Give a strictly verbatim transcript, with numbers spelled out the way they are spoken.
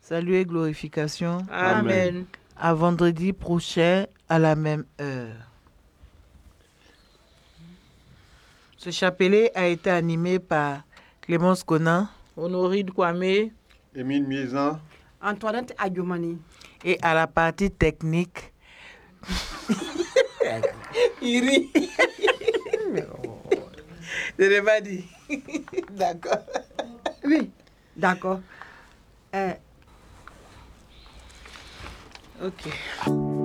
Salut et glorification. Amen. À vendredi prochain à la même heure. Ce chapelet a été animé par Clémence Conan, Honorine Kwame, Émile Miezan, Antoinette Adjomani. et à la partie technique, Iri. Je l'ai pas dit. D'accord. Oui, d'accord. Euh, Ok.